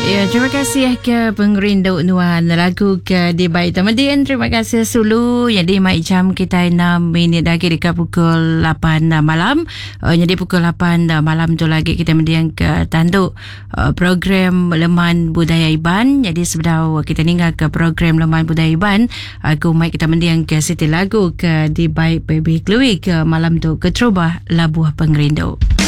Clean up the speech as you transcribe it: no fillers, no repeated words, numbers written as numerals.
Ya, terima kasih ke pengerindu nuan lagu ke di baik teman-teman. Terima kasih Sulu. Jadi mai jam kita 6 minit lagi dekat pukul 8 malam. Jadi pukul 8 malam tu lagi kita mendiang ke tanduk program Leman Budaya Iban. Jadi sebenarnya kita tinggal ke program Leman Budaya Iban. Aku mai kita mendiang ke Siti lagu ke di baik Baby Chloe ke malam tu ke Trubah Labuh Pengerindu.